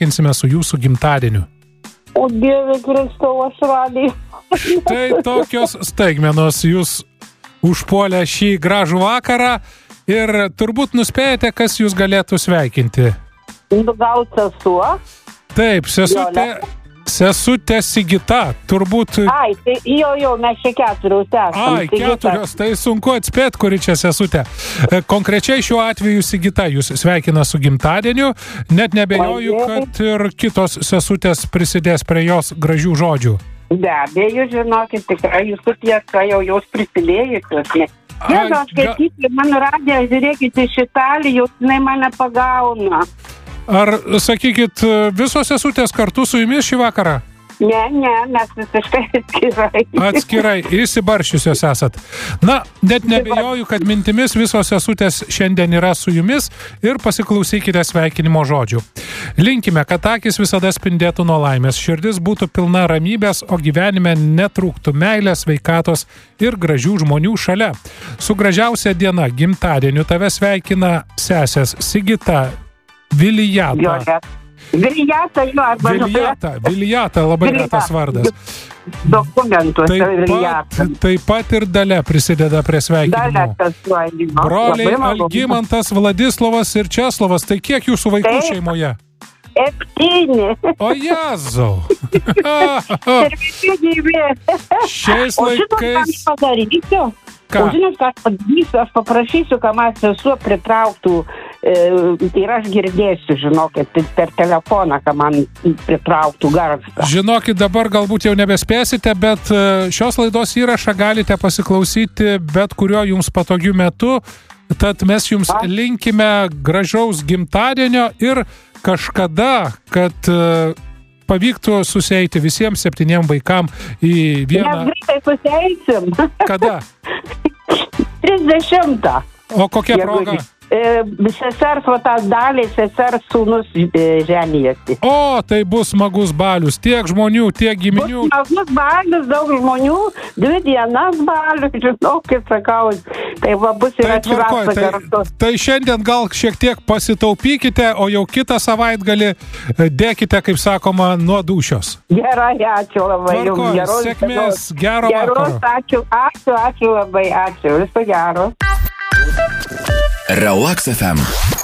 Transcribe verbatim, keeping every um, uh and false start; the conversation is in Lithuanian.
pasveikinsime su jūsų gimtadieniu. O Dieve Kristau, aš radiju. Štai tokios staigmenos jūs užpuolė šį gražų vakarą ir turbūt nuspėjate, kas jūs galėtų sveikinti. Nu, gal sesuo? Taip, sesutė, sesutė Sigita, turbūt... Ai, tai jo, jo, mes čia keturios esam. Ai, keturios, tai sunku atspėti, kuri čia sesutė. Konkrečiai šiuo atveju Sigita jūs sveikina su gimtadieniu, net nebejoju, kad ir kitos sesutės prisidės prie jos gražių žodžių. Be abejo, žinokit, tikrai jūsų tiesa jau jos prisidėjusios. Jėzus, aš skaityti, man radiją, žiūrėkit, iš Italijos, jinai mane pagauna. Ar, sakykit, visos sesutės kartu su jumis šį vakarą? Ne, ne, mes visiškai atskirai. Atskirai, įsibaršiusios esat. Na, net nebejoju, kad mintimis visos sesutės šiandien yra su jumis ir pasiklausykite sveikinimo žodžių. Linkime, kad akis visada spindėtų nuo laimės, širdis būtų pilna ramybės, o gyvenime netrūktų meilės, sveikatos ir gražių žmonių šalia. Su gražiausia diena, gimtadieniu, tave sveikina sesės Sigita, Vilijata. Vilijata, jo, arba... Vilijata, Vilijata, labai retas vardas. Dokumentuose Vilijata. Taip pat ir Dalia prisideda prie sveikinimo. Broliai Algimantas, Vladislavas ir Česlovas. Tai kiek jūsų vaikų šeimoje? Septyni. O Jėzau. Ir visi gyvi. Šiais laikais... O žinot, ką aš padarysiu? Ką? O žinot, ką aš padarysiu? Aš paprašysiu, ką man sesuo pritrauktų e, ir aš girdėsiu, žinokit, per telefoną, ką man pritrauktų garsą. Žinokit, dabar galbūt jau nebespėsite, bet šios laidos įrašą galite pasiklausyti bet kuriuo jums patogiu metu. Tad mes jums linkime gražaus gimtadienio ir kažkada, kad uh, pavyktų susieiti visiems septyniem vaikam į vieną... Mes greitai suseisim. Kada? trisdešimtą. O kokia Jeigu, proga? E, sesers, va tas dalį, sesers sūnus e, ženijasi. O, tai bus smagus balius. Tiek žmonių, tiek giminių. Bus smagus balius, daug žmonių, dvi dienas balius, žinau, kaip sakau. Tai va bus ir tai atsirasta tai, kartu. Tai šiandien gal šiek tiek pasitaupykite, o jau kitą savaitgalį dėkite, kaip sakoma, nuo dūšios. Gerai, ačiū labai. Tvarkoj, Geros, sėkmės, gero geros, vakaro. Ačiū, ačiū, ačiū labai, ačiū. Viso gero. Relax F M.